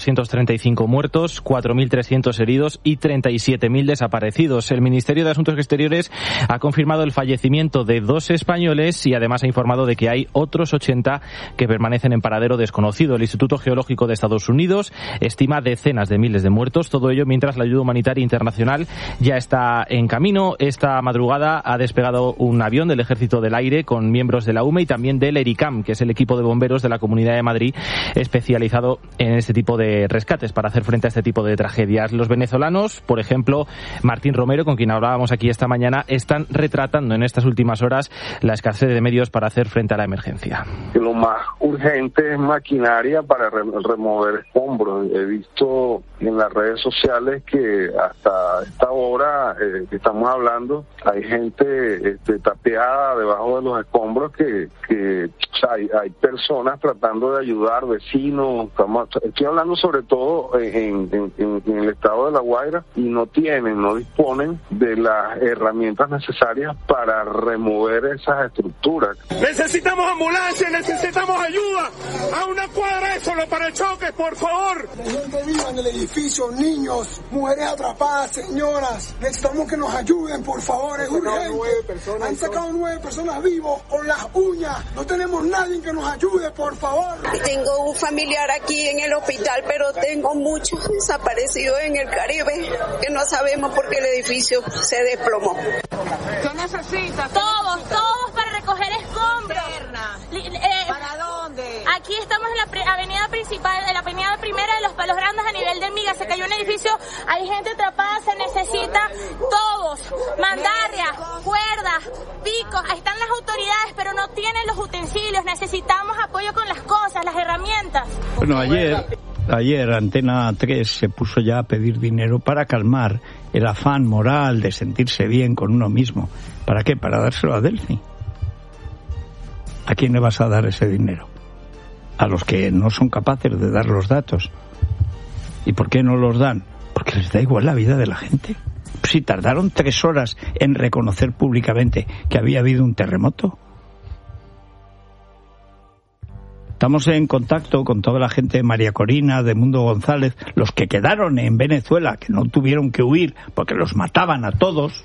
235 muertos, 4.300 heridos y 37.000 desaparecidos. El Ministerio de Asuntos Exteriores ha confirmado el fallecimiento de 2 españoles y además ha informado de que hay otros 80 que permanecen en paradero desconocido. El Instituto Geológico de Estados Unidos estima decenas de miles de muertos, todo ello mientras la ayuda humanitaria internacional ya está en camino. Esta madrugada ha despegado un avión del Ejército del Aire con miembros de la UME y también del ERICAM, que es el equipo de bomberos de la Comunidad de Madrid especializado en este tipo de rescates para hacer frente a este tipo de tragedias. Los venezolanos, por ejemplo, Martín Romero, con quien hablábamos aquí esta mañana, están retratando en estas últimas horas la escasez de medios para hacer frente a la emergencia. Lo más urgente es maquinaria para remover escombros. He visto en las redes sociales que hasta esta hora que estamos hablando hay gente tapeada debajo de los escombros que o sea, hay personas tratando de ayudar, vecinos. Estoy hablando sobre todo en el estado de La Guaira, y no disponen de las herramientas necesarias para remover esas estructuras. Necesitamos ambulancia, necesitamos ayuda. A una cuadra solo para el choque, por favor. La gente viva en el edificio, niños, mujeres atrapadas, señoras. Necesitamos que nos ayuden, por favor, es urgente. Han sacado 9 personas vivos con las uñas. No tenemos nadie que nos ayude, por favor. Tengo un familiar aquí en el hospital, pero tengo muchos desaparecidos en el Caribe que no sabemos por qué el edificio se desplomó. ¿Qué necesitas? Todos para recoger escombros. ¿Para dónde? Aquí estamos en la avenida principal, en la avenida primera de los Palos Grandes, a nivel de Miga. Se cayó un edificio, hay gente atrapada, se necesita todos, mandarrias, cuerdas, picos. Ahí están las autoridades, pero no tienen los utensilios. Necesitamos apoyo con las cosas, las herramientas. Bueno, ayer Antena 3 se puso ya a pedir dinero para calmar el afán moral de sentirse bien con uno mismo. ¿Para qué? Para dárselo a Delphi. ¿A quién le vas a dar ese dinero? A los que no son capaces de dar los datos. ¿Y por qué no los dan? Porque les da igual la vida de la gente. Si tardaron 3 horas en reconocer públicamente que había habido un terremoto. Estamos en contacto con toda la gente de María Corina, de Mundo González, los que quedaron en Venezuela, que no tuvieron que huir porque los mataban a todos,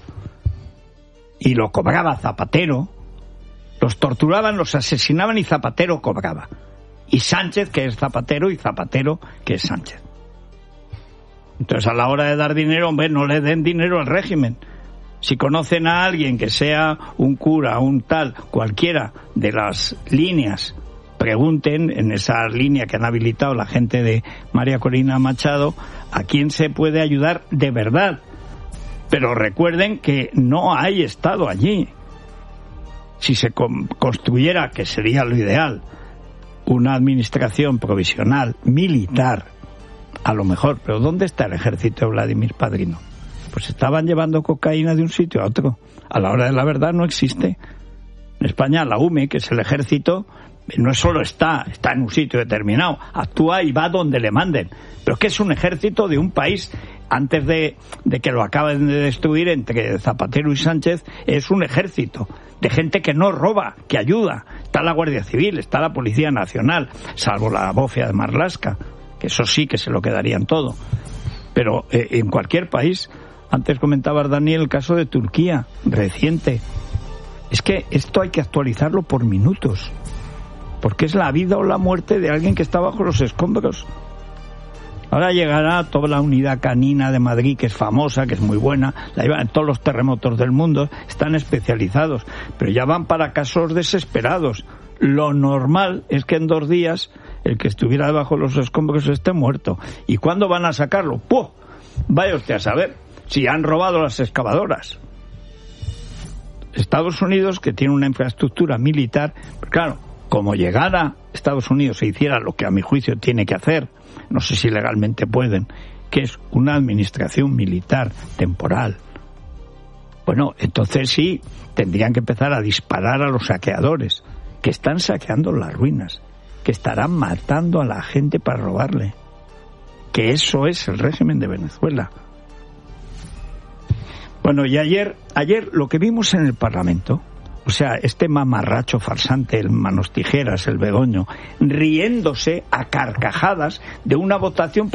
y lo cobraba Zapatero. Los torturaban, los asesinaban y Zapatero cobraba. Y Sánchez, que es Zapatero, y Zapatero, que es Sánchez. Entonces, a la hora de dar dinero, hombre, no le den dinero al régimen. Si conocen a alguien que sea un cura, un tal, cualquiera de las líneas, pregunten en esa línea que han habilitado la gente de María Corina Machado a quién se puede ayudar de verdad. Pero recuerden que no hay Estado allí. Si se construyera, que sería lo ideal, una administración provisional militar, a lo mejor, pero ¿dónde está el ejército de Vladimir Padrino? Pues estaban llevando cocaína de un sitio a otro. A la hora de la verdad no existe. En España la UME, que es el ejército, no solo está en un sitio determinado, actúa y va donde le manden. Pero es que es un ejército de un país, antes de que lo acaben de destruir entre Zapatero y Sánchez, es un ejército de gente que no roba, que ayuda. Está la Guardia Civil, está la Policía Nacional, salvo la bofia de Marlaska, que eso sí que se lo quedarían todo. Pero en cualquier país, antes comentabas, Daniel, el caso de Turquía, reciente. Es que esto hay que actualizarlo por minutos, porque es la vida o la muerte de alguien que está bajo los escombros. Ahora llegará toda la unidad canina de Madrid, que es famosa, que es muy buena, la llevan en todos los terremotos del mundo, están especializados, pero ya van para casos desesperados. Lo normal es que en 2 días el que estuviera debajo de los escombros esté muerto. ¿Y cuándo van a sacarlo? ¡Puh! Vaya usted a saber si han robado las excavadoras. Estados Unidos, que tiene una infraestructura militar, pero claro, como llegara Estados Unidos e hiciera lo que a mi juicio tiene que hacer, no sé si legalmente pueden, que es una administración militar temporal, bueno, entonces sí, tendrían que empezar a disparar a los saqueadores, que están saqueando las ruinas, que estarán matando a la gente para robarle, que eso es el régimen de Venezuela. Bueno, y ayer lo que vimos en el Parlamento O sea, este mamarracho farsante, el Manos Tijeras, el Begoño, riéndose a carcajadas de una votación